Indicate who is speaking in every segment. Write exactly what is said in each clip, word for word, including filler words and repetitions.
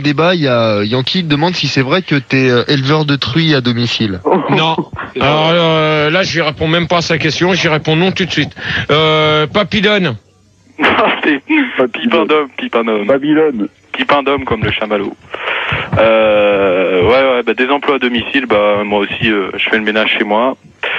Speaker 1: Débat, il y a Yankee qui demande si c'est vrai que t'es euh, éleveur de truies à domicile.
Speaker 2: Non. Alors euh, là, je réponds même pas à sa question, j'y réponds non tout de suite. Euh, Papillon.
Speaker 3: C'est Pipin d'homme, Pipin d'homme.
Speaker 4: Babylone.
Speaker 3: Pipin d'homme comme le chamallow. Euh, ouais, ouais, bah, des emplois à domicile, bah, moi aussi, euh, je fais le ménage chez moi.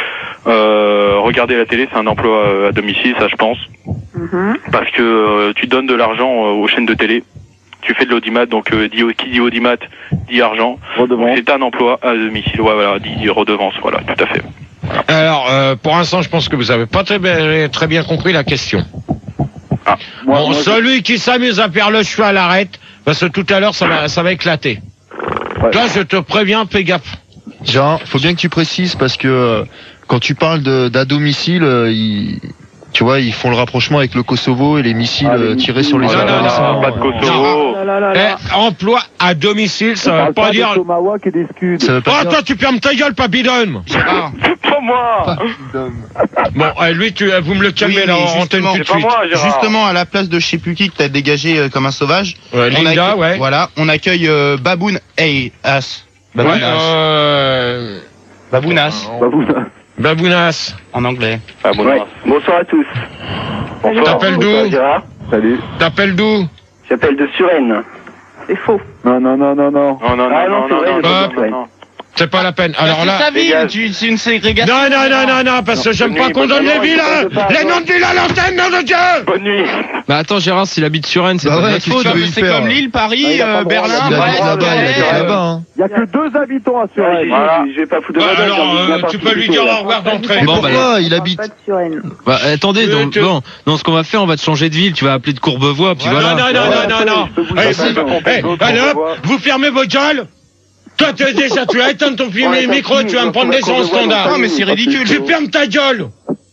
Speaker 3: Euh, regarder la télé, c'est un emploi euh, à domicile, ça je pense.
Speaker 5: Mhm.
Speaker 3: Parce que euh, tu donnes de l'argent euh, aux chaînes de télé. Tu fais de l'audimat, donc euh, dit, qui dit audimat dit argent. Donc, c'est un emploi à domicile, ouais, voilà, dit redevance, voilà, tout à fait. Voilà.
Speaker 2: Alors, euh, pour l'instant, je pense que vous avez pas très bien, très bien compris la question.
Speaker 3: Ah.
Speaker 2: Moi, bon, moi, celui je... qui s'amuse à faire le cheval arrête, parce que tout à l'heure, ça va, ça va éclater. Ouais. Là, je te préviens, fais gaffe.
Speaker 1: Genre, faut bien que tu précises, parce que euh, quand tu parles de, d'à domicile, euh, il... tu vois, ils font le rapprochement avec le Kosovo et les missiles ah, les tirés sur les
Speaker 3: non,
Speaker 1: adolescents.
Speaker 3: Non, pas de Kosovo.
Speaker 5: Là, là, là, là.
Speaker 2: Eh, emploi à domicile, ça ne veut pas, pas dire...
Speaker 4: Tomahawk et des scuds.
Speaker 2: Oh, dire... attends, tu fermes ta gueule, Papillon.
Speaker 3: Ah. Pas moi.
Speaker 2: Bon, eh, lui, tu, vous me le calmez oui, là, en antenne tout de suite.
Speaker 3: Moi,
Speaker 6: justement, à la place de je sais plus qui que t'as dégagé euh, comme un sauvage.
Speaker 2: Ouais,
Speaker 6: on
Speaker 2: Linda,
Speaker 6: accueille,
Speaker 2: ouais.
Speaker 6: Voilà, on accueille euh, Baboon Hey, As.
Speaker 2: Baboon ouais, euh...
Speaker 6: Babounas.
Speaker 4: Babounas.
Speaker 2: Babounas.
Speaker 6: En anglais.
Speaker 3: Babounas.
Speaker 4: Ouais. Bonsoir à tous.
Speaker 2: Bonsoir. T'appelles d'où?
Speaker 4: Salut.
Speaker 2: T'appelles d'où?
Speaker 4: J'appelle de Suresnes.
Speaker 5: C'est faux.
Speaker 4: Non, non, non, non, non.
Speaker 3: Non, non,
Speaker 4: ah,
Speaker 3: non, non, non, non, non, non.
Speaker 2: C'est pas la peine. Alors là.
Speaker 6: C'est ta ville, tu, c'est une ségrégation.
Speaker 2: Non, non, non, non, non, parce que j'aime pas qu'on donne les villes, les noms de villes à l'antenne, nom de Dieu!
Speaker 3: Bonne nuit.
Speaker 7: Bah attends, Gérard, s'il habite sur Rennes, c'est
Speaker 1: bah
Speaker 7: pas
Speaker 1: ouais,
Speaker 7: notre faute.
Speaker 6: C'est comme Lille, Paris, euh, Berlin, Brest, Calais.
Speaker 4: Il y a que deux habitants à Suresnes.
Speaker 3: Voilà.
Speaker 4: Je vais pas foutre de
Speaker 2: bah,
Speaker 4: ma gueule.
Speaker 2: alors, euh, tu peux lui dire au revoir d'entrée.
Speaker 1: Mais
Speaker 7: bon,
Speaker 1: pourquoi
Speaker 7: bah,
Speaker 1: il habite?
Speaker 7: Bah attendez,
Speaker 2: euh,
Speaker 7: donc,
Speaker 2: tu...
Speaker 7: bon, non, ce qu'on va faire, on va te changer de ville, tu vas appeler de Courbevoie, puis
Speaker 2: ouais,
Speaker 7: voilà.
Speaker 2: Non, non, non, non, non, non. Allez, hop, vous fermez vos gueules. Toi, tu es déjà, tu as éteint ton ouais, micro, tu vas me prendre des gens au standard.
Speaker 6: Non, mais c'est ridicule.
Speaker 2: Tu fermes ta gueule.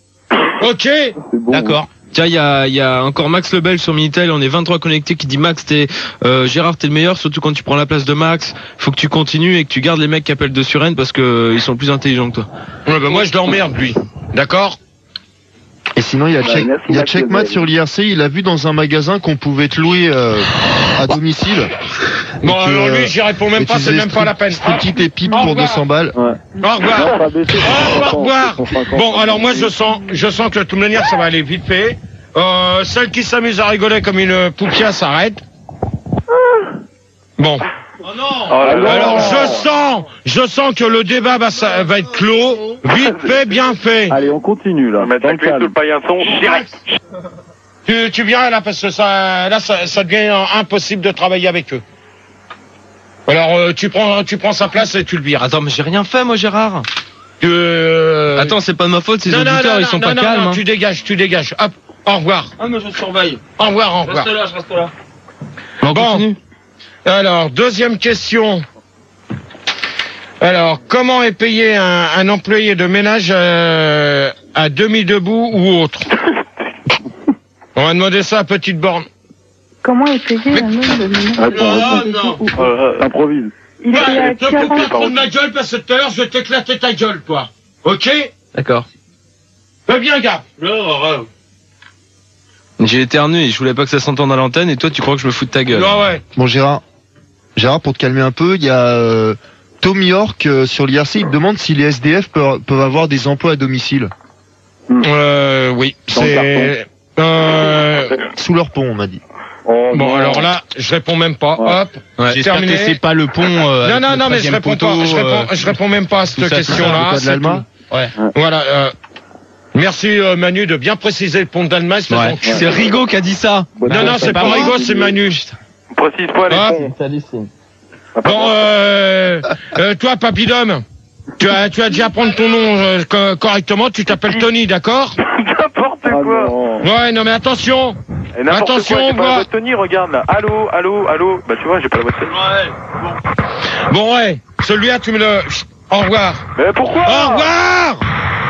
Speaker 2: Ok?
Speaker 4: Bon,
Speaker 7: d'accord. Tiens, il y a, y a encore Max Lebel sur Minitel, on est vingt-trois connectés, qui dit Max, t'es, euh, Gérard, t'es le meilleur, surtout quand tu prends la place de Max. Faut que tu continues et que tu gardes les mecs qui appellent de Suresnes parce que euh, ils sont plus intelligents que toi.
Speaker 2: Ouais, bah moi, je l'emmerde, lui. D'accord?
Speaker 1: Et sinon, il y a,
Speaker 4: bah,
Speaker 1: check, il y a Checkmat sur l'I R C, il a vu dans un magasin qu'on pouvait te louer euh, à domicile.
Speaker 2: Bon, que, alors lui, j'y réponds même pas, c'est même pas la peine.
Speaker 1: Petite et pipe pour deux cents balles.
Speaker 4: Ouais.
Speaker 2: Au revoir. Au revoir. Bon, alors moi, je sens, je sens que de toute manière, ça va aller vite fait. Euh, celle qui s'amuse à rigoler comme une poupia s'arrête. Bon.
Speaker 3: Oh non. Oh là là.
Speaker 2: Alors je sens, je sens que le débat va, ça, va être clos. Vite fait, bien fait.
Speaker 4: Allez, on continue là.
Speaker 3: On va mettre la clé sous le paillasson direct.
Speaker 2: Tu, tu viens là parce que ça, là, ça, ça devient impossible de travailler avec eux. Alors euh, tu prends, tu prends sa place et tu le vires.
Speaker 7: Attends, mais j'ai rien fait, moi, Gérard.
Speaker 2: Euh...
Speaker 7: Attends, c'est pas de ma faute, ces
Speaker 2: non,
Speaker 7: auditeurs,
Speaker 2: non, non,
Speaker 7: ils sont
Speaker 2: non,
Speaker 7: pas
Speaker 2: non,
Speaker 7: calmes.
Speaker 2: Non,
Speaker 7: hein.
Speaker 2: tu dégages, tu dégages. Hop, au revoir.
Speaker 6: Ah, mais je surveille.
Speaker 2: Au revoir, au revoir.
Speaker 6: Reste là, je reste là.
Speaker 7: On
Speaker 2: bon.
Speaker 7: continue.
Speaker 2: Alors, deuxième question. Alors, comment est payé un, un employé de ménage euh, à demi-debout ou autre? On va demander ça à Petite Borne.
Speaker 5: Comment est payé un homme de ménage?
Speaker 4: Réponds, réponds. Euh, improvise.
Speaker 5: Il est payé à
Speaker 2: Bah, te faut pas
Speaker 5: quarante.
Speaker 2: prendre ma gueule parce que tout à l'heure, je vais t'éclater ta gueule, toi. Ok?
Speaker 7: D'accord.
Speaker 2: Fais bien gaffe.
Speaker 7: J'ai éternué et je voulais pas que ça s'entende à l'antenne et toi, tu crois que je me fous de ta gueule.
Speaker 2: Ouais, ouais.
Speaker 1: Bon, Gérard, Gérard, pour te calmer un peu, il y a euh, Tom York euh, sur l'I R C, il te demande si les S D F peuvent, peuvent avoir des emplois à domicile.
Speaker 2: Euh, oui.
Speaker 4: Dans le
Speaker 2: C'est... Euh...
Speaker 1: Sous leur pont, on m'a dit.
Speaker 4: Oh,
Speaker 2: Bon,
Speaker 4: non.
Speaker 2: alors là, je réponds même pas.
Speaker 4: Ouais.
Speaker 2: Hop.
Speaker 7: Ouais.
Speaker 6: J'espère
Speaker 2: terminé.
Speaker 6: que c'est pas le pont. Euh,
Speaker 2: Non, non, non, mais je
Speaker 6: treizième
Speaker 2: réponds
Speaker 6: poteau,
Speaker 2: pas. Je réponds,
Speaker 6: euh,
Speaker 2: je réponds même pas à cette
Speaker 6: tout ça,
Speaker 2: question-là.
Speaker 1: tout ça, c'est pas de
Speaker 2: c'est
Speaker 1: l'Allemagne
Speaker 2: tout. Ouais. Voilà. Euh, merci euh, Manu de bien préciser le pont d'Allemagne. c'est
Speaker 7: Ouais.
Speaker 2: donc-
Speaker 7: C'est Rigaud qui a dit ça.
Speaker 4: Bonne
Speaker 2: Non, non,
Speaker 4: chance.
Speaker 2: c'est pas Rigaud, c'est Manu.
Speaker 3: Précise pas les
Speaker 2: Ah.
Speaker 3: ponts.
Speaker 2: Bon, euh, euh, toi, Papillon, tu as, tu as dit à prendre ton nom euh, co- correctement. Tu t'appelles Tony, d'accord?
Speaker 3: N'importe
Speaker 4: Ah,
Speaker 3: quoi.
Speaker 4: non.
Speaker 2: Ouais, non, mais attention.
Speaker 3: Et n'importe
Speaker 2: Attention,
Speaker 3: quoi, j'ai
Speaker 2: on
Speaker 3: pas la
Speaker 2: voit.
Speaker 3: voix de Tony, regarde là. Allô, allô, allô. Bah tu vois, j'ai pas la voix de Tony.
Speaker 2: Bon, ouais. Celui-là, tu me le. Au revoir.
Speaker 3: Mais pourquoi?
Speaker 2: Au revoir.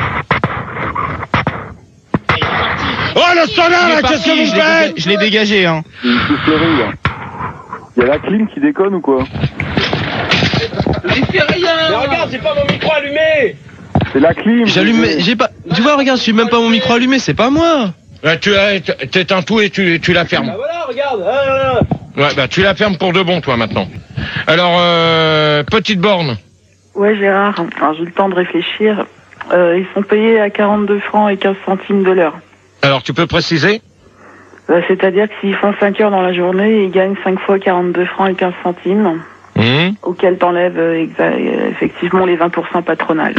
Speaker 2: Oh, le standard,
Speaker 6: Il est
Speaker 2: là,
Speaker 6: parti,
Speaker 2: qu'est-ce que vous
Speaker 6: je l'ai
Speaker 2: faites?
Speaker 6: dégagé- Je l'ai dégagé, hein.
Speaker 4: C'est une soufflerie là. Il y a la clim qui déconne ou quoi?
Speaker 6: Il fait rien.
Speaker 2: Mais regarde, j'ai pas mon micro allumé.
Speaker 4: C'est la clim.
Speaker 7: J'allume, j'ai pas, tu vois, regarde, je suis même pas mon micro allumé, c'est pas moi.
Speaker 2: Là, tu as, t'éteins tout et tu, tu la fermes.
Speaker 6: Voilà, regarde.
Speaker 2: Ouais, bah tu la fermes pour de bon, toi, maintenant. Alors, euh, petite borne.
Speaker 5: Ouais, Gérard, alors, j'ai eu le temps de réfléchir. Euh, ils sont payés à quarante-deux francs et quinze centimes de l'heure.
Speaker 2: Alors, tu peux préciser?
Speaker 5: Euh, C'est-à-dire que s'ils font cinq heures dans la journée, ils gagnent cinq fois quarante-deux francs et quinze centimes,
Speaker 2: Mmh.
Speaker 5: auquel t'enlèves euh, exa- euh, effectivement les vingt pour cent patronales.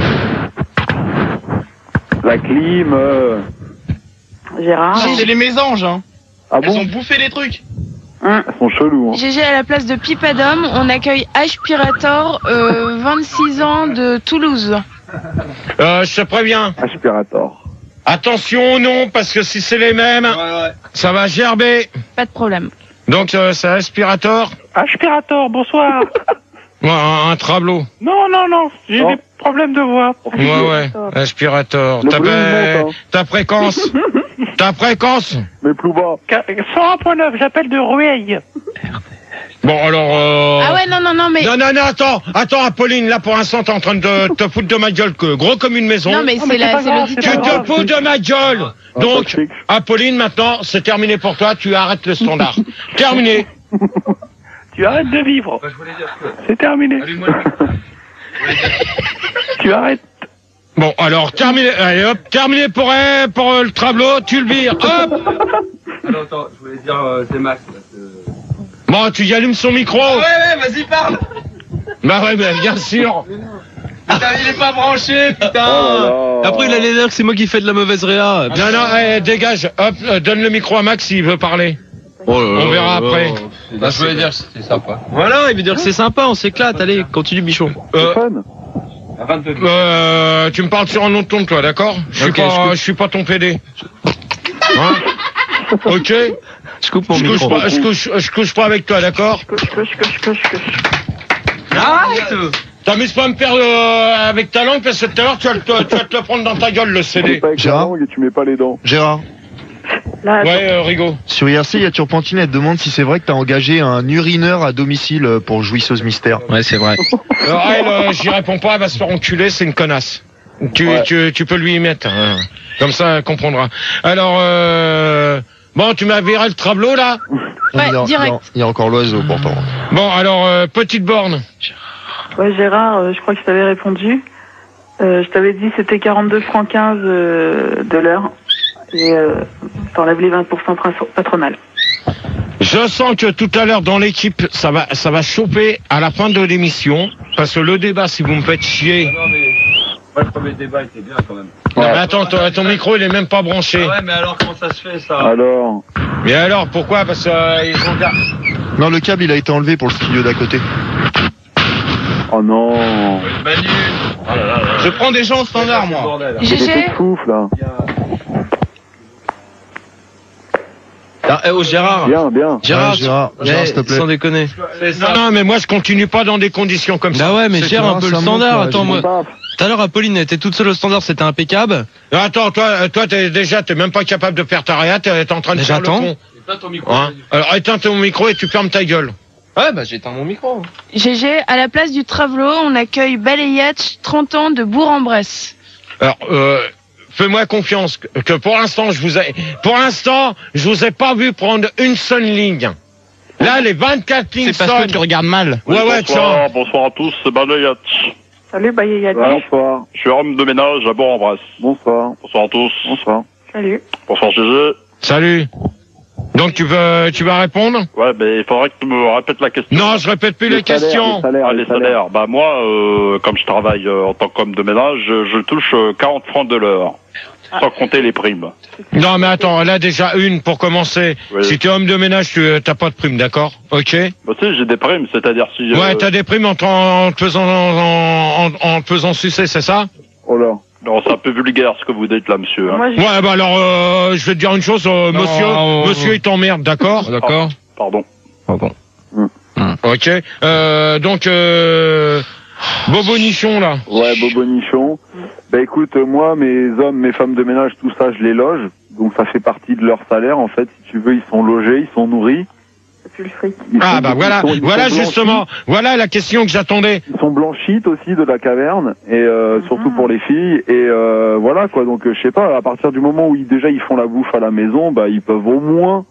Speaker 4: La clim, euh...
Speaker 5: Gérard,
Speaker 6: Ah, c'est les mésanges, hein.
Speaker 4: Ah
Speaker 6: Elles
Speaker 4: bon?
Speaker 6: ont bouffé les trucs.
Speaker 5: hein,
Speaker 4: Elles sont chelous, hein.
Speaker 8: G G, à la place de Pipadom, on accueille Aspirator, euh, vingt-six ans de Toulouse.
Speaker 2: Euh, je te préviens.
Speaker 4: Aspirator.
Speaker 2: Attention au nom, parce que si c'est les mêmes,
Speaker 6: Ouais, ouais.
Speaker 2: ça va gerber.
Speaker 8: Pas de problème.
Speaker 2: Donc, euh, c'est Aspirator.
Speaker 9: Aspirator, bonsoir.
Speaker 2: Ouais, un, un trablot.
Speaker 9: Non, non, non, j'ai
Speaker 4: Non.
Speaker 9: des problèmes de voix.
Speaker 2: Ouais, ouais. Aspirator.
Speaker 4: Le
Speaker 2: Ta,
Speaker 4: volume
Speaker 2: pa-
Speaker 4: monte, hein.
Speaker 2: ta fréquence. Ta fréquence.
Speaker 4: Mais plus bas.
Speaker 9: cent un point neuf, j'appelle de Rueil.
Speaker 2: Bon, alors, euh...
Speaker 8: Ah ouais, non, non, non, mais...
Speaker 2: Non, non, non, attends, attends, Apolline, là, pour l'instant, t'es en train de te foutre de ma gueule, que gros comme une maison.
Speaker 8: Non, mais
Speaker 9: Non,
Speaker 8: c'est
Speaker 9: mais c'est
Speaker 8: la,
Speaker 9: pas
Speaker 8: c'est
Speaker 9: grave,
Speaker 2: Tu
Speaker 8: l'auditeur.
Speaker 9: c'est pas grave.
Speaker 2: te fous de ma gueule.
Speaker 4: Ah,
Speaker 2: Donc,
Speaker 4: toxique.
Speaker 2: Apolline, maintenant, c'est terminé pour toi, tu arrêtes le standard. Terminé.
Speaker 9: Tu arrêtes de vivre. C'est terminé. Tu arrêtes.
Speaker 2: Bon, alors, terminé, allez, hop, terminé pour, euh, pour euh, le tableau, tu le vires, hop.
Speaker 10: Alors attends, je voulais dire, euh, c'est Max. Parce que...
Speaker 2: Bon, tu y allumes son micro.
Speaker 6: Ouais, ouais, vas-y, parle.
Speaker 2: Bah ouais, bah, bien sûr.
Speaker 6: Putain, il est pas branché, putain.
Speaker 4: Oh là là.
Speaker 7: Après, il allait dire que c'est moi qui fais de la mauvaise réa.
Speaker 2: Non, non, eh, dégage, hop, euh, donne le micro à Max s'il veut parler. On verra après.
Speaker 10: Bah, je voulais dire que c'était sympa.
Speaker 7: Voilà, il veut dire que c'est sympa, on s'éclate. Allez, continue, bichon.
Speaker 2: Euh,
Speaker 4: Fun.
Speaker 10: À vingt-deux.
Speaker 2: euh, tu me parles sur un autre ton, toi, d'accord? Je suis
Speaker 7: Ok,
Speaker 2: pas,
Speaker 7: je coupe.
Speaker 2: je suis pas ton P D. Hein? Ok?
Speaker 7: Je coupe mon
Speaker 2: Je couche
Speaker 7: micro.
Speaker 2: pas, je couche, je couche pas avec toi, d'accord?
Speaker 5: coche, coche, coche, coche, coche.
Speaker 6: Arrête.
Speaker 2: T'amuses pas à me faire euh, avec ta langue, parce que tout à l'heure, tu vas le- tu vas te le prendre dans ta gueule, le
Speaker 4: Tu mets
Speaker 2: C D.
Speaker 4: pas avec la
Speaker 1: Gérard
Speaker 4: langue et tu mets pas les dents.
Speaker 1: Gérard,
Speaker 5: Là,
Speaker 2: Ouais, euh, Rigaud.
Speaker 1: sur I R C, il y a Turpentine, elle te demande si c'est vrai que t'as engagé un urineur à domicile euh, pour Jouisseuse Mystère.
Speaker 7: Ouais, c'est vrai.
Speaker 2: Alors, elle, euh, j'y réponds pas, elle va se faire enculer, c'est une connasse. Tu,
Speaker 4: Ouais.
Speaker 2: tu, tu peux lui y mettre, hein. Comme ça, elle comprendra. Alors, euh... bon, tu m'as viré le tableau, là?
Speaker 8: Ouais,
Speaker 1: il, y a,
Speaker 8: direct.
Speaker 1: il y a- il y a encore l'oiseau pourtant.
Speaker 2: Bon, alors, euh, petite borne.
Speaker 5: ouais, Gérard, euh, je crois que je t'avais répondu. Euh, je t'avais dit c'était quarante-deux francs quinze euh, de l'heure. Et euh, t'enlèves les vingt pour cent pra- patronales.
Speaker 2: Je sens que tout à l'heure, dans l'équipe, ça va, ça va choper à la fin de l'émission. Parce que le débat, si vous me faites chier...
Speaker 10: Non, mais... Ouais, le premier débat était bien quand même.
Speaker 2: Non, mais attends, ton, ton micro, il est même pas branché.
Speaker 10: Ah ouais, mais alors comment ça se fait ça?
Speaker 4: Alors.
Speaker 2: Mais alors, pourquoi? Parce que euh, ils ont...
Speaker 1: Non, le câble, il a été enlevé pour le studio d'à côté.
Speaker 4: Oh non.
Speaker 10: Manu. Oh là là là.
Speaker 6: Je prends des gens au standard, moi.
Speaker 10: Bordel.
Speaker 5: G G,
Speaker 4: C'est souffle, là.
Speaker 7: Ah, eh, oh, Gérard.
Speaker 4: Bien, bien.
Speaker 7: Gérard,
Speaker 1: Ouais, Gérard,
Speaker 7: tu-
Speaker 1: Gérard,
Speaker 7: eh,
Speaker 1: s'il te plaît.
Speaker 7: sans déconner.
Speaker 10: C'est
Speaker 2: Non,
Speaker 10: ça.
Speaker 2: non, mais moi, je continue pas dans des conditions comme ça.
Speaker 7: Bah ouais, mais
Speaker 1: C'est
Speaker 7: gère
Speaker 1: tout,
Speaker 7: un peu
Speaker 1: ça
Speaker 7: le
Speaker 1: monte,
Speaker 7: standard.
Speaker 1: là,
Speaker 7: Attends,
Speaker 1: j'ai
Speaker 7: moi.
Speaker 4: Paf.
Speaker 7: Tout à l'heure, Apolline était toute seule au standard, c'était impeccable.
Speaker 2: Non, attends, toi, euh, toi, t'es déjà, t'es même pas capable de faire ta réa, t'es t'es en train de
Speaker 7: Mais
Speaker 2: faire le
Speaker 7: j'attends.
Speaker 2: con.
Speaker 10: Éteins ton micro.
Speaker 2: Hein Alors, éteins ton micro et tu fermes ta gueule.
Speaker 7: Ouais, bah j'éteins mon micro.
Speaker 8: G G, à la place du Travelo, on accueille Balayage, trente ans de Bourg-en-Bresse.
Speaker 2: Alors, euh, fais-moi confiance que, que pour l'instant, je vous ai, pour l'instant, je vous ai pas vu prendre une seule ligne. Là, les vingt-quatre lignes
Speaker 6: C'est parce que
Speaker 2: sonnent.
Speaker 6: tu regardes mal.
Speaker 2: Ouais, ouais, tiens.
Speaker 11: bonsoir à tous, c'est Balayat.
Speaker 5: salut, bah, Yaya.
Speaker 4: Bonsoir.
Speaker 11: Je suis homme de ménage à Bourg-en-Bresse.
Speaker 4: Bonsoir.
Speaker 11: Bonsoir à tous.
Speaker 4: Bonsoir.
Speaker 5: Salut.
Speaker 11: Bonsoir G G.
Speaker 2: Salut. Donc, tu veux, tu vas répondre?
Speaker 11: Ouais, mais il faudrait que tu me répètes la question.
Speaker 2: Non, je répète plus les,
Speaker 4: Les salaires,
Speaker 2: questions.
Speaker 4: les salaires,
Speaker 11: Ah,
Speaker 4: les
Speaker 11: les
Speaker 4: salaires.
Speaker 11: salaires. Bah moi, euh, comme je travaille euh, en tant qu'homme de ménage, je, je touche euh, quarante francs de l'heure. Sans compter les primes.
Speaker 2: Non, mais attends, là, déjà, une pour commencer.
Speaker 11: Oui.
Speaker 2: Si tu es homme de ménage, tu t'as pas de prime, d'accord? Ok?
Speaker 11: Bah si, j'ai des primes, c'est-à-dire si...
Speaker 2: Ouais,
Speaker 11: euh,
Speaker 2: t'as des primes en, te- en, te faisant, en, en, en te faisant sucer, c'est ça?
Speaker 4: Oh là.
Speaker 11: Non, c'est un peu vulgaire ce que vous dites là, monsieur. Hein.
Speaker 5: Moi, j'ai-
Speaker 2: Ouais, bah alors, euh, je vais te dire une chose, euh,
Speaker 7: Non,
Speaker 2: monsieur,
Speaker 7: euh,
Speaker 2: monsieur, il t'emmerde, d'accord?
Speaker 7: D'accord.
Speaker 11: Pardon.
Speaker 7: Ah bon.
Speaker 2: Ok. Euh, donc, euh, Bobo Nichon, là.
Speaker 4: Ouais, Bobo Nichon. Bah écoute, euh, moi, mes hommes, mes femmes de ménage, tout ça, je les loge. Donc ça fait partie de leur salaire, en fait. Si tu veux, ils sont logés, ils sont nourris.
Speaker 5: c'est plus le fric.
Speaker 4: Ils
Speaker 2: Ah,
Speaker 4: sont-
Speaker 2: bah
Speaker 4: ils
Speaker 2: voilà,
Speaker 4: sont- ils sont
Speaker 2: voilà
Speaker 4: blanchis.
Speaker 2: justement, voilà la question que j'attendais.
Speaker 4: Ils sont blanchites aussi de la caverne, et euh, surtout
Speaker 5: Ah.
Speaker 4: pour les filles. Et euh, voilà, quoi. Donc, euh, je sais pas, à partir du moment où ils, déjà ils font la bouffe à la maison, bah ils peuvent au moins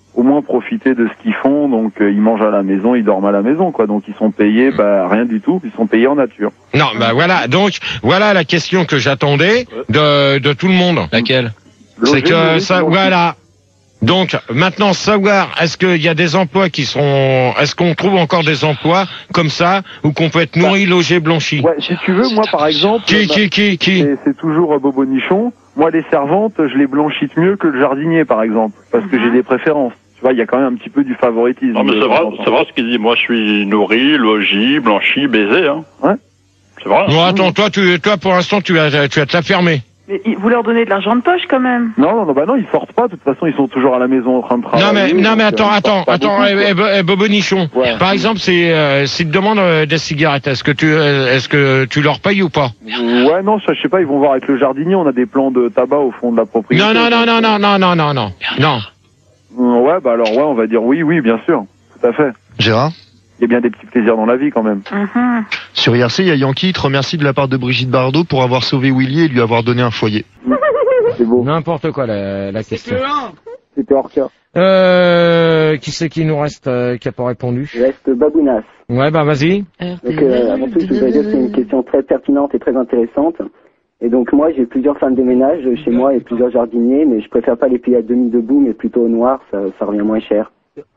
Speaker 4: au moins profiter de ce qu'ils font. Donc euh, ils mangent à la maison, ils dorment à la maison, quoi. Donc ils sont payés, bah rien du tout, ils sont payés en nature.
Speaker 2: Non, bah voilà. Donc voilà la question que j'attendais de de tout le monde.
Speaker 7: Laquelle?
Speaker 2: C'est que ça, voilà. Donc maintenant savoir est-ce qu'il y a des emplois qui seront, est-ce qu'on trouve encore des emplois comme ça où qu'on peut être nourri, logé, blanchi?
Speaker 4: Ouais, si tu veux, moi par exemple,
Speaker 2: qui qui qui qui
Speaker 4: c'est, c'est toujours euh, Bobo Nichon. Moi les servantes, je les blanchisse mieux que le jardinier par exemple, parce que j'ai des préférences. Tu vois, il y a quand même un petit peu du favoritisme.
Speaker 11: Non, mais c'est vrai, c'est vrai ce qu'il dit. Moi, je suis nourri, logis, blanchi, baisé, hein.
Speaker 4: Ouais.
Speaker 11: C'est vrai.
Speaker 2: Bon, attends, toi, tu, toi, pour l'instant, tu as, tu as te la fermé.
Speaker 5: Mais vous leur donnez de l'argent de poche quand même.
Speaker 4: Non, non, non, bah non, ils sortent pas. De toute façon, ils sont toujours à la maison en train de travailler.
Speaker 2: Non, mais, non, mais
Speaker 4: donc,
Speaker 2: attends,
Speaker 4: euh,
Speaker 2: attends, attends,
Speaker 4: beaucoup,
Speaker 2: eh, eh, eh, Bobo Nichon.
Speaker 4: Ouais.
Speaker 2: Par exemple, c'est, euh, s'ils te demandent euh, des cigarettes, est-ce que tu, euh, est-ce que tu leur payes ou pas?
Speaker 4: Ouais, non, ça, je sais pas, ils vont voir avec le jardinier. On a des plans de tabac au fond de la propriété.
Speaker 2: Non, non, non, non, non, non, non, non, non, non.
Speaker 4: Ouais, bah alors, ouais, on va dire oui, oui, bien sûr. Tout à fait.
Speaker 1: Gérard?
Speaker 4: Il y a bien des petits plaisirs dans la vie quand même.
Speaker 5: Mhm.
Speaker 1: Sur I R C, il y a Yankee qui te remercie de la part de Brigitte Bardot pour avoir sauvé Willy et lui avoir donné un foyer.
Speaker 4: C'est beau.
Speaker 12: N'importe quoi la, la question.
Speaker 4: C'était hors cas.
Speaker 12: Euh, qui c'est qui nous reste, euh, qui a pas répondu?
Speaker 13: Il reste Babounas.
Speaker 12: Ouais, bah vas-y.
Speaker 13: Donc, euh, avant tout, je voudrais dire que c'est une question très pertinente et très intéressante. Et donc, moi, j'ai plusieurs femmes de ménage chez moi et plusieurs jardiniers, mais je préfère pas les payer à demi debout, mais plutôt au noir, ça, ça revient moins cher.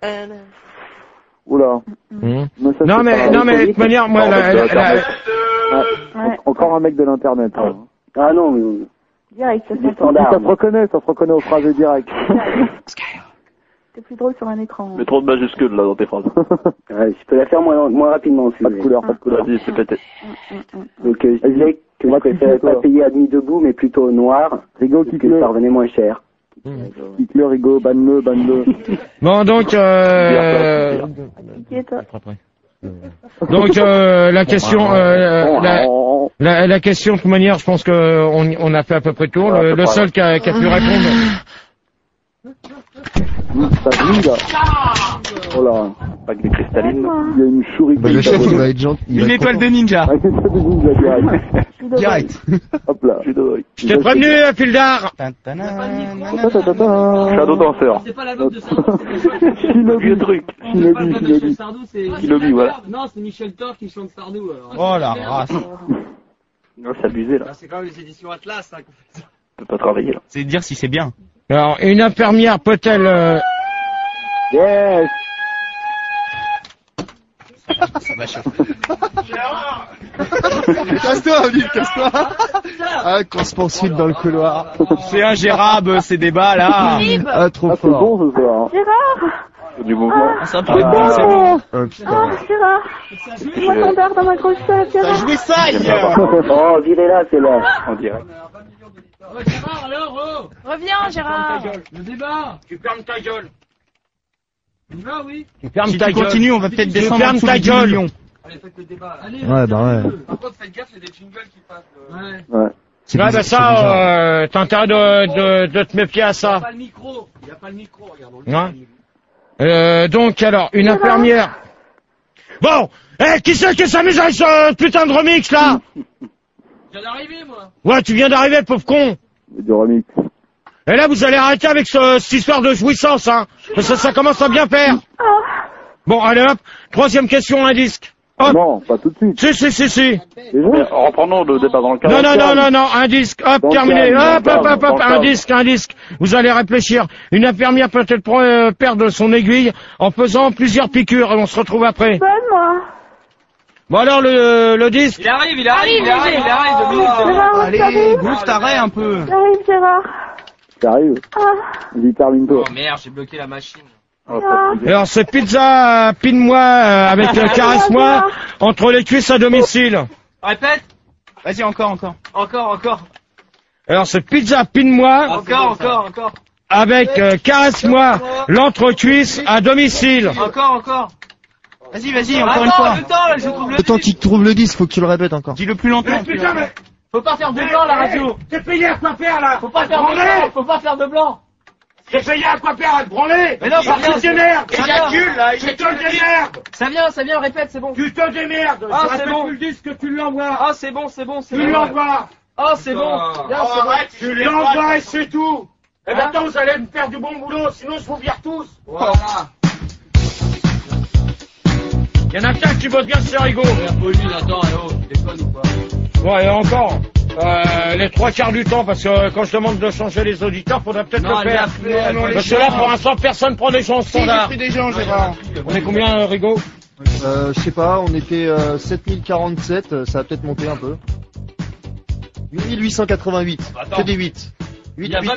Speaker 4: Oula.
Speaker 12: Mmh.
Speaker 4: Mais ça,
Speaker 12: Non,
Speaker 4: c'est
Speaker 12: mais,
Speaker 4: pas-
Speaker 12: non, mais de toute manière, moi,
Speaker 4: Non,
Speaker 12: la,
Speaker 4: mais
Speaker 12: la,
Speaker 4: c'est
Speaker 12: la-
Speaker 4: Internet. Ouais. Encore un mec de l'internet. hein.
Speaker 13: Ah non, mais
Speaker 5: Direct, ça
Speaker 13: c'est
Speaker 5: fait
Speaker 13: standard.
Speaker 4: Ça se reconnaît, ça se reconnaît aux phrases directes.
Speaker 5: C'est plus drôle sur un écran.
Speaker 11: Mais trop de majuscules, là, dans tes phrases.
Speaker 13: Ouais, je peux la faire moins, moins rapidement, si
Speaker 4: Pas
Speaker 13: vous
Speaker 4: de
Speaker 13: voulez.
Speaker 4: couleur, pas de couleur.
Speaker 11: Vas-y, c'est pété.
Speaker 13: Donc, euh, je disais que je préférais pas payer à demi debout, mais plutôt au noir,
Speaker 4: Rigo,
Speaker 13: parce que ça revenait moins cher.
Speaker 4: Kick-le, Rigo, banne-le, banne-le.
Speaker 12: Bon, donc, euh,
Speaker 5: Qui est toi?
Speaker 12: donc, euh, la question, euh, la, la, la question, de toute manière, je pense que on, on a fait à peu près le tour. Le, le seul qui a, qui a pu répondre.
Speaker 4: Ça brille, là. Oh là.
Speaker 11: Avec des cristallines.
Speaker 4: Il y a une souris.
Speaker 1: Bah, le chef, il va être gentil. il va
Speaker 12: Une
Speaker 1: être
Speaker 12: étoile de ninja.
Speaker 4: Ah, une étoile de ninja direct.
Speaker 1: Direct.
Speaker 4: Hop là.
Speaker 12: Je t'ai prévenu, Fildar.
Speaker 4: Shadow Dancer.
Speaker 10: C'est pas la meuf de Sardou,
Speaker 4: Shinobi.
Speaker 11: Vieux truc.
Speaker 10: c'est pas la
Speaker 4: Shinobi,
Speaker 10: meuf de
Speaker 4: Shinobi.
Speaker 10: Sardou, c'est...
Speaker 11: Shinobi, voilà.
Speaker 10: Non, c'est Michel Thor qui chante Sardou. alors.
Speaker 12: Oh la race.
Speaker 11: Non, c'est abusé, là.
Speaker 10: Là, c'est quand même les éditions Atlas, hein, qu'on fait ça.
Speaker 11: On peut pas travailler, là.
Speaker 6: C'est dire si c'est bien.
Speaker 12: Alors, une infirmière peut-elle, euh,
Speaker 4: Yes.
Speaker 6: Ça va chauffer.
Speaker 1: Casse-toi, Olive, casse-toi. Ah, qu'on se poursuive dans le couloir.
Speaker 6: C'est ingérable ces débats là.
Speaker 1: Ah, trop
Speaker 4: Ah, c'est
Speaker 1: fort.
Speaker 4: bon ce soir.
Speaker 5: Gérard!
Speaker 11: Du mouvement.
Speaker 6: Ah, ça peut être bon, c'est bon.
Speaker 1: Oh, putain.
Speaker 5: Ah, Gérard! Moi, ton dard dans ma grosse tête,
Speaker 6: T'as
Speaker 5: Gérard!
Speaker 6: joué ça hier.
Speaker 13: Oh, virez-la, c'est là.
Speaker 11: En direct.
Speaker 10: Oh, Gérard, alors, oh
Speaker 8: Reviens, Gérard.
Speaker 10: Le débat.
Speaker 2: Tu fermes ta gueule.
Speaker 10: On y va, oui.
Speaker 12: ferme
Speaker 6: Si
Speaker 12: ta
Speaker 6: tu
Speaker 12: gueule.
Speaker 6: continues, on va peut-être
Speaker 12: Tu
Speaker 6: descendre en
Speaker 12: fermes
Speaker 6: dessous
Speaker 12: ta
Speaker 6: des dix
Speaker 12: gueule.
Speaker 6: millions.
Speaker 10: Allez, faites le débat. Allez,
Speaker 1: Ouais, bah ouais.
Speaker 10: Par contre, faites gaffe, il y a des jingles qui passent. euh.
Speaker 5: Ouais.
Speaker 4: Ouais.
Speaker 1: C'est
Speaker 12: Ouais,
Speaker 1: bizarre,
Speaker 12: bah
Speaker 1: c'est bizarre.
Speaker 12: ça, euh, t'as intérêt de, de, de te méfier à
Speaker 10: Il n'y a
Speaker 12: ça.
Speaker 10: pas le micro. Il n'y a pas le micro, regarde. on le
Speaker 12: Ouais.
Speaker 10: dit.
Speaker 12: Euh, donc, alors, une infirmière. Bon, eh, qui c'est qui s'amuse avec ce putain de remix, là?
Speaker 10: Je viens d'arriver, moi.
Speaker 12: Ouais, tu viens d'arriver, pauvre con.
Speaker 4: Du remix.
Speaker 12: Et là, vous allez arrêter avec ce, cette histoire de jouissance, hein. Parce que ça commence à bien faire. Bon, allez hop. Troisième question, un disque. Hop.
Speaker 4: Non, pas tout de suite.
Speaker 12: Si, si, si, si.
Speaker 11: Mais reprenons le débat dans le cadre.
Speaker 12: Non, non, non, non, non, un disque, hop,
Speaker 11: Dans le
Speaker 12: terminé,
Speaker 11: calme,
Speaker 12: hop,
Speaker 11: dans le
Speaker 12: hop, hop,
Speaker 11: calme,
Speaker 12: hop,
Speaker 11: dans le
Speaker 12: un
Speaker 11: calme.
Speaker 12: disque, un disque. Vous allez réfléchir. Une infirmière peut-elle pre- euh, perdre son aiguille en faisant plusieurs piqûres et on se retrouve après.
Speaker 5: Donne-moi!
Speaker 12: Bon alors, le, le disque.
Speaker 10: Il arrive, il arrive, il arrive, il arrive, deux minutes.
Speaker 5: Gérard,
Speaker 6: Allez,
Speaker 5: j'arrive.
Speaker 6: bouffe t'arrêtes un peu.
Speaker 5: J'arrive, Gérard!
Speaker 4: T'arrives.
Speaker 5: Ah!
Speaker 4: Vas-y, termine-toi.
Speaker 10: Oh merde, j'ai bloqué la machine.
Speaker 12: Alors, c'est pizza, euh, pine-moi, euh, avec euh, caresse-moi, entre les cuisses à domicile.
Speaker 10: Répète.
Speaker 6: Vas-y, encore, encore.
Speaker 10: Encore, encore.
Speaker 12: Alors, c'est pizza, pine-moi,
Speaker 10: Encore, encore, encore.
Speaker 12: avec euh, caresse-moi, l'entrecuisse à domicile.
Speaker 10: Encore, encore.
Speaker 6: Vas-y, vas-y, encore une
Speaker 10: Attends,
Speaker 6: fois.
Speaker 10: le temps, là, je trouve le
Speaker 1: Le temps
Speaker 10: disque.
Speaker 1: qu'il trouve le disque, faut que tu le répètes encore.
Speaker 6: Dis-le plus longtemps.
Speaker 10: Putain, mais faut pas faire de blanc, la radio.
Speaker 2: T'es payé à quoi faire, là?
Speaker 10: Faut pas faire de blanc, faut pas faire de blanc.
Speaker 2: T'es payé à quoi faire, à te branler?
Speaker 10: Mais non, ça vient.
Speaker 2: Tu te démerdes!
Speaker 10: Ça vient.
Speaker 2: Calcule, là, tu te démerdes!
Speaker 10: Ça vient, ça vient, répète, c'est bon.
Speaker 2: Tu te démerdes!
Speaker 10: Ah,
Speaker 2: Je
Speaker 10: c'est
Speaker 2: rappelle
Speaker 10: bon.
Speaker 2: plus le disque, tu l'envoies!
Speaker 10: Ah, c'est bon, c'est bon, c'est
Speaker 2: Tu
Speaker 10: bon.
Speaker 2: l'envoies!
Speaker 10: Ah, c'est bon. Bien, c'est bon.
Speaker 2: Tu l'envoies et c'est tout!
Speaker 12: Et maintenant, vous allez me faire du bon boulot, sinon je vous vire tous.
Speaker 10: Voilà.
Speaker 12: Il y en a qu'un qui vote bien, c'est Rigaud.
Speaker 10: La police, attends, oh, tu déconnes ou pas?
Speaker 12: Ouais, et encore. Euh, les trois quarts du temps, parce que euh, quand je demande de changer les auditeurs, faudrait peut-être
Speaker 10: Non,
Speaker 12: le faire.
Speaker 10: elle l'a fait, elle
Speaker 12: Parce que là, pour l'instant, personne prend des gens au
Speaker 6: Si, j'ai
Speaker 12: standard.
Speaker 6: pris des gens, Gérard.
Speaker 12: On est combien, euh, Rigaud?
Speaker 14: Euh, je sais pas, on était euh, sept mille quarante-sept, euh, ça va peut-être monter un peu. huit mille huit cent quatre-vingt-huit,
Speaker 10: Attends.
Speaker 14: que des huit.
Speaker 10: Il y a